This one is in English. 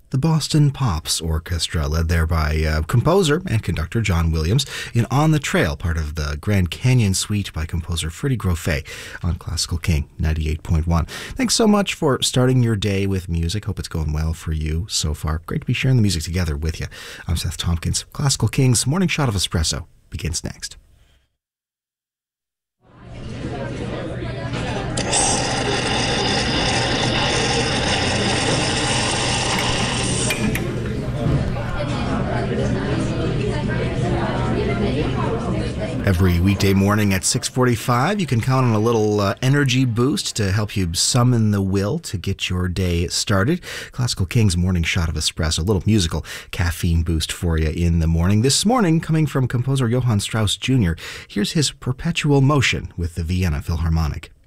The Boston Pops Orchestra, led there by composer and conductor John Williams, in On the Trail, part of the Grand Canyon Suite by composer Freddie Groffet on Classical King 98.1. Thanks so much for starting your day with music. Hope it's going well for you so far. Great to be sharing the music together with you. I'm Seth Tompkins. Classical King's Morning Shot of Espresso begins next. Every weekday morning at 6:45, you can count on a little energy boost to help you summon the will to get your day started. Classical King's Morning Shot of Espresso, a little musical caffeine boost for you in the morning. This morning, coming from composer Johann Strauss Jr., here's his Perpetual Motion with the Vienna Philharmonic.